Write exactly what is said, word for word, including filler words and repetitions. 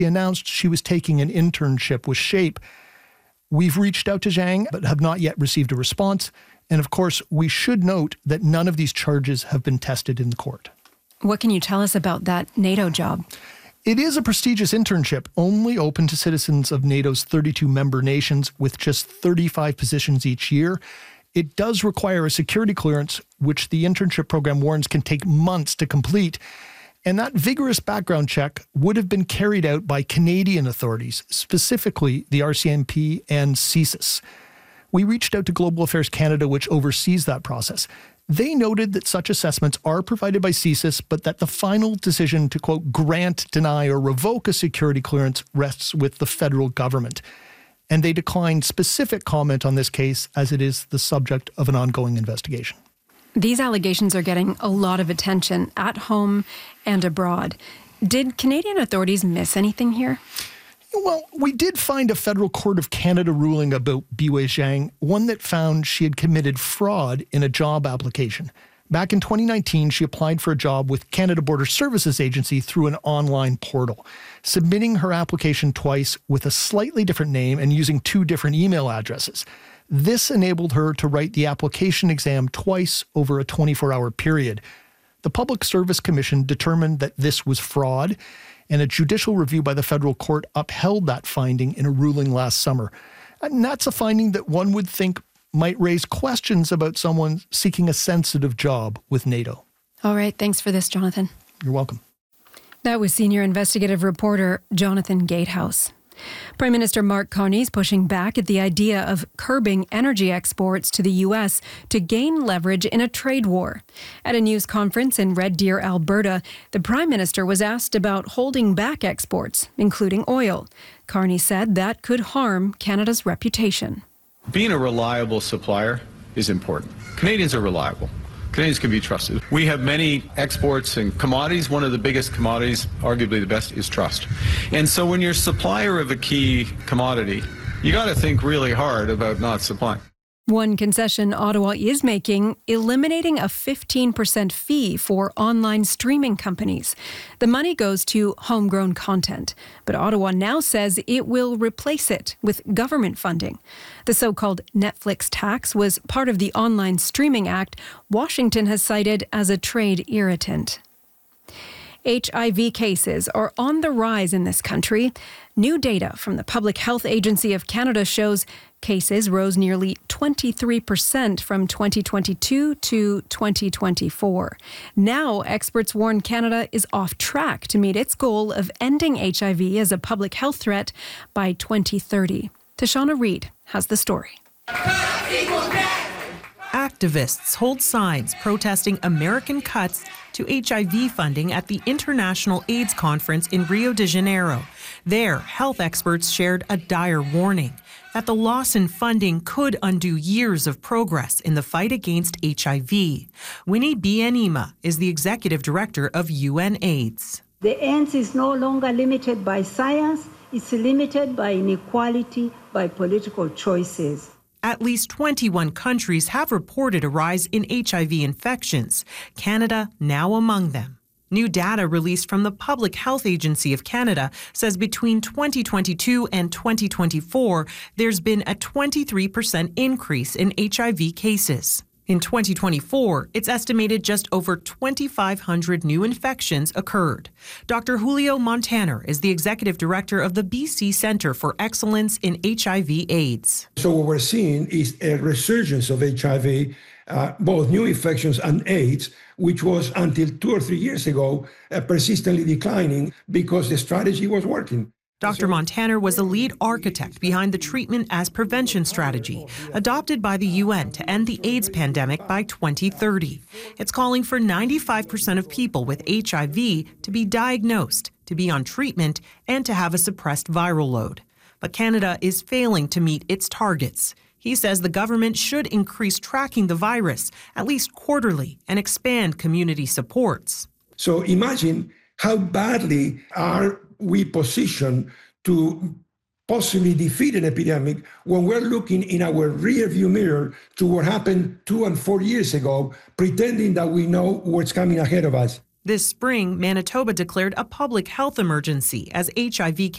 She announced she was taking an internship with SHAPE. We've reached out to Zhang, but have not yet received a response. And of course, we should note that none of these charges have been tested in the court. What can you tell us about that NATO job? It is a prestigious internship, only open to citizens of NATO's thirty-two member nations with just thirty-five positions each year. It does require a security clearance, which the internship program warns can take months to complete. And that vigorous background check would have been carried out by Canadian authorities, specifically the R C M P and CSIS. We reached out to Global Affairs Canada, which oversees that process. They noted that such assessments are provided by CSIS, but that the final decision to, quote, grant, deny, or revoke a security clearance rests with the federal government. And they declined specific comment on this case as it is the subject of an ongoing investigation. These allegations are getting a lot of attention at home and abroad. Did Canadian authorities miss anything here? Well, we did find a Federal Court of Canada ruling about Biwei Zhang, one that found she had committed fraud in a job application. Back in twenty nineteen, she applied for a job with Canada Border Services Agency through an online portal, submitting her application twice with a slightly different name and using two different email addresses. This enabled her to write the application exam twice over a twenty-four hour period. The Public Service Commission determined that this was fraud, and a judicial review by the federal court upheld that finding in a ruling last summer. And that's a finding that one would think might raise questions about someone seeking a sensitive job with NATO. All right. Thanks for this, Jonathan. You're welcome. That was senior investigative reporter Jonathan Gatehouse. Prime Minister Mark Carney is pushing back at the idea of curbing energy exports to the U S to gain leverage in a trade war. At a news conference in Red Deer, Alberta, the Prime Minister was asked about holding back exports, including oil. Carney said that could harm Canada's reputation. Being a reliable supplier is important. Canadians are reliable. Canadians can be trusted. We have many exports and commodities. One of the biggest commodities, arguably the best, is trust. And so when you're a supplier of a key commodity, you got to think really hard about not supplying. One concession Ottawa is making, eliminating a fifteen percent fee for online streaming companies. The money goes to homegrown content, but Ottawa now says it will replace it with government funding. The so-called Netflix tax was part of the Online Streaming Act Washington has cited as a trade irritant. H I V cases are on the rise in this country. New data from the Public Health Agency of Canada shows cases rose nearly twenty-three percent from twenty twenty-two to twenty twenty-four. Now, experts warn Canada is off track to meet its goal of ending H I V as a public health threat by twenty thirty. Tashana Reid has the story. Activists hold signs protesting American cuts to H I V funding at the International AIDS Conference in Rio de Janeiro. There, health experts shared a dire warning that the loss in funding could undo years of progress in the fight against H I V. Winnie Byanyima is the executive director of U N AIDS. The end is no longer limited by science, it's limited by inequality, by political choices. At least twenty-one countries have reported a rise in H I V infections, Canada now among them. New data released from the Public Health Agency of Canada says between twenty twenty-two and twenty twenty-four, there's been a twenty-three percent increase in H I V cases. In twenty twenty-four, it's estimated just over twenty-five hundred new infections occurred. Doctor Julio Montaner is the executive director of the B C Centre for Excellence in H I V AIDS. So what we're seeing is a resurgence of H I V, uh, both new infections and AIDS, which was until two or three years ago uh, persistently declining because the strategy was working. Doctor Montaner was a lead architect behind the treatment as prevention strategy adopted by the U N to end the AIDS pandemic by twenty thirty. It's calling for ninety-five percent of people with H I V to be diagnosed, to be on treatment, and to have a suppressed viral load. But Canada is failing to meet its targets. He says the government should increase tracking the virus, at least quarterly, and expand community supports. So imagine how badly are we position to possibly defeat an epidemic when we're looking in our rear view mirror to what happened two and four years ago, pretending that we know what's coming ahead of us. This spring, Manitoba declared a public health emergency as H I V